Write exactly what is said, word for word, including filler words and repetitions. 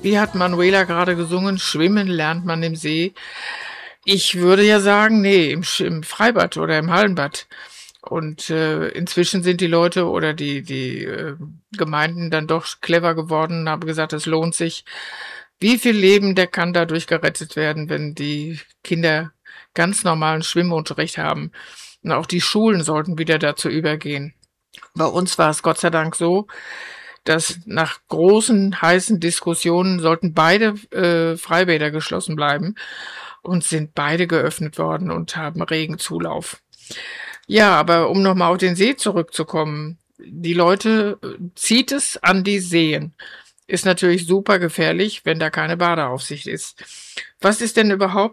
Wie hat Manuela gerade gesungen? Schwimmen lernt man im See. Ich würde ja sagen, nee, im, Sch- im Freibad oder im Hallenbad. Und äh, inzwischen sind die Leute oder die, die äh, Gemeinden dann doch clever geworden und haben gesagt, es lohnt sich. Wie viel Leben, der kann dadurch gerettet werden, wenn die Kinder ganz normalen Schwimmunterricht haben. Und auch die Schulen sollten wieder dazu übergehen. Bei uns war es Gott sei Dank so, dass nach großen, heißen Diskussionen sollten beide äh, Freibäder geschlossen bleiben und sind beide geöffnet worden und haben regen Zulauf. Ja, aber um nochmal auf den See zurückzukommen, die Leute äh, zieht es an die Seen. Ist natürlich super gefährlich, wenn da keine Badeaufsicht ist. Was ist denn überhaupt